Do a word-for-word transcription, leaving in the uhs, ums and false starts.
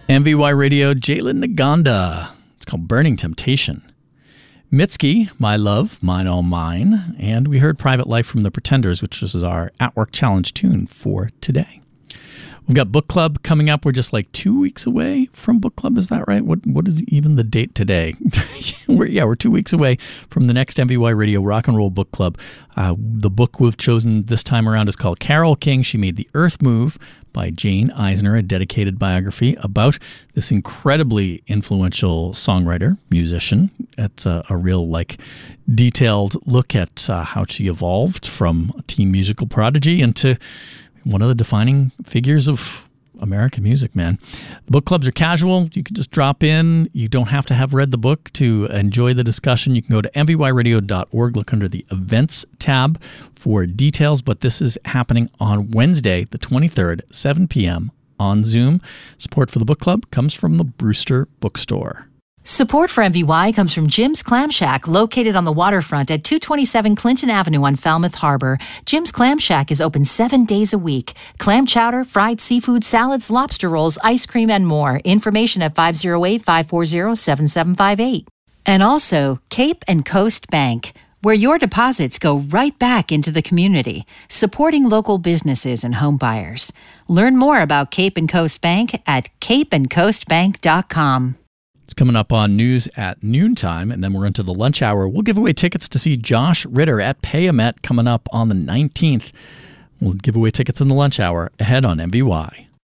M V Y Radio, Jalen Naganda. It's called Burning Temptation. Mitski, My Love, Mine All Mine. And we heard Private Life from the Pretenders, which is our At-Work Challenge tune for today. We've got book club coming up. We're just like two weeks away from book club. Is that right? What What is even the date today? we're, yeah, we're two weeks away from the next M V Y Radio Rock and Roll Book Club. Uh, the book we've chosen this time around is called Carole King, She Made the Earth Move by Jane Eisner, a dedicated biography about this incredibly influential songwriter, musician. It's a, a real like detailed look at uh, how she evolved from a teen musical prodigy into one of the defining figures of American music, man. The book clubs are casual. You can just drop in. You don't have to have read the book to enjoy the discussion. You can go to m v y radio dot org, look under the events tab for details. But this is happening on Wednesday, the twenty-third, seven p.m. on Zoom. Support for the book club comes from the Brewster Bookstore. Support for M V Y comes from Jim's Clam Shack, located on the waterfront at two twenty-seven Clinton Avenue on Falmouth Harbor. Jim's Clam Shack is open seven days a week. Clam chowder, fried seafood salads, lobster rolls, ice cream, and more. Information at five oh eight, five four zero, seven seven five eight. And also Cape and Coast Bank, where your deposits go right back into the community, supporting local businesses and home buyers. Learn more about Cape and Coast Bank at cape and coast bank dot com. It's coming up on news at noontime, and then we're into the lunch hour. We'll give away tickets to see Josh Ritter at Payamet coming up on the nineteenth. We'll give away tickets in the lunch hour ahead on M V Y.